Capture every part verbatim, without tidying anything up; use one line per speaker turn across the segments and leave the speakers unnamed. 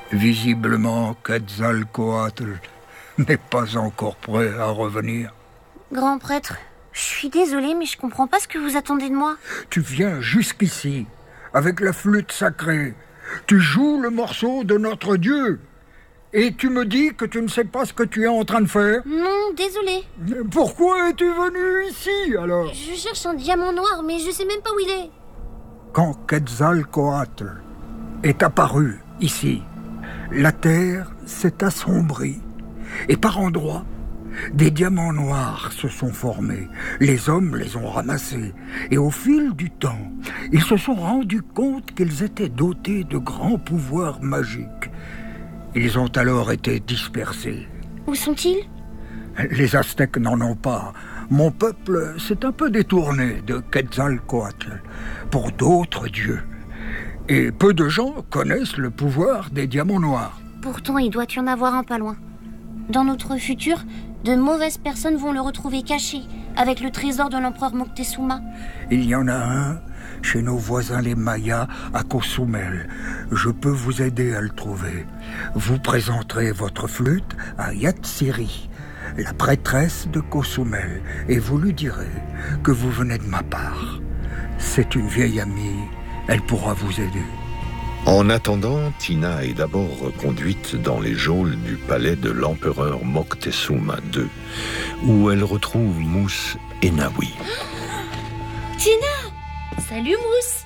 Visiblement, Quetzalcoatl n'est pas encore prêt à revenir.
Grand prêtre, je suis désolée, mais je comprends pas ce que vous attendez de moi.
Tu viens jusqu'ici, avec la flûte sacrée. Tu joues le morceau de notre Dieu. Et tu me dis que tu ne sais pas ce que tu es en train de faire?
Non, désolée.
Pourquoi es-tu venu ici, alors?
Je cherche un diamant noir, mais je sais même pas où il est.
Quand Quetzalcoatl est apparu ici, la terre s'est assombrie. Et par endroits, des diamants noirs se sont formés. Les hommes les ont ramassés. Et au fil du temps, ils se sont rendus compte qu'ils étaient dotés de grands pouvoirs magiques. Ils ont alors été dispersés.
Où sont-ils?
Les Aztèques n'en ont pas. Mon peuple s'est un peu détourné de Quetzalcoatl pour d'autres dieux. Et peu de gens connaissent le pouvoir des diamants noirs.
Pourtant, il doit y en avoir un pas loin. Dans notre futur, de mauvaises personnes vont le retrouver caché, avec le trésor de l'empereur Moctezuma.
Il y en a un chez nos voisins les Mayas à Cozumel. Je peux vous aider à le trouver. Vous présenterez votre flûte à Yatsiri, la prêtresse de Cozumel, et vous lui direz que vous venez de ma part. C'est une vieille amie, elle pourra vous aider.
En attendant, Tina est d'abord reconduite dans les geôles du palais de l'empereur Moctezuma deux, où elle retrouve Mousse et Naoui.
Tina! Salut Mousse!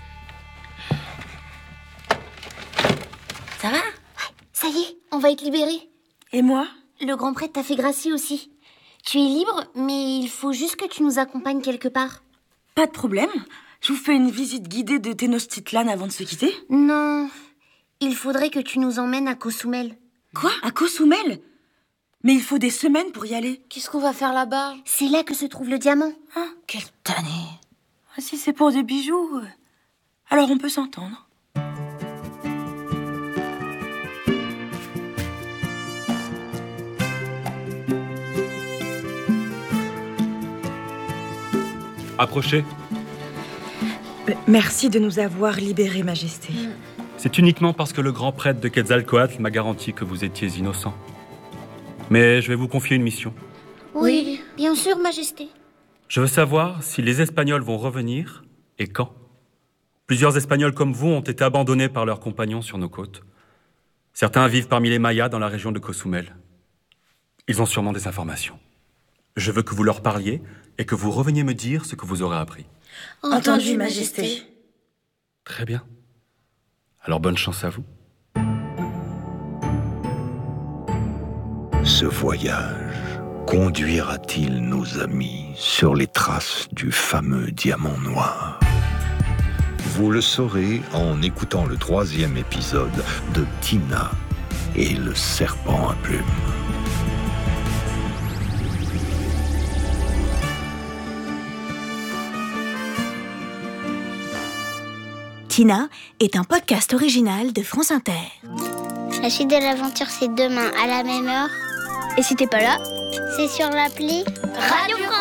Ça va? Ouais, ça y est, on va être libérés.
Et moi?
Le grand prêtre t'a fait gracier aussi. Tu es libre, mais il faut juste que tu nous accompagnes quelque part.
Pas de problème. Je vous fais une visite guidée de Tenochtitlan avant de se quitter.
Non, il faudrait que tu nous emmènes à Cozumel.
Quoi? À Cozumel? Mais il faut des semaines pour y aller.
Qu'est-ce qu'on va faire là-bas? C'est là que se trouve le diamant.
Hein? Quelle tannée. Ah, si c'est pour des bijoux, alors on peut s'entendre.
Approchez.
Merci de nous avoir libérés, Majesté.
C'est uniquement parce que le grand prêtre de Quetzalcoatl m'a garanti que vous étiez innocent. Mais je vais vous confier une mission.
Oui, bien sûr, Majesté.
Je veux savoir si les Espagnols vont revenir et quand. Plusieurs Espagnols comme vous ont été abandonnés par leurs compagnons sur nos côtes. Certains vivent parmi les Mayas dans la région de Cozumel. Ils ont sûrement des informations. Je veux que vous leur parliez et que vous reveniez me dire ce que vous aurez appris.
Entendu, Majesté.
Très bien. Alors bonne chance à vous.
Ce voyage conduira-t-il nos amis sur les traces du fameux diamant noir? Vous le saurez en écoutant le troisième épisode de Tina et le serpent à plumes.
Tina est un podcast original de France Inter.
La suite de l'aventure, c'est demain à la même heure.
Et si t'es pas là,
c'est sur l'appli
Radio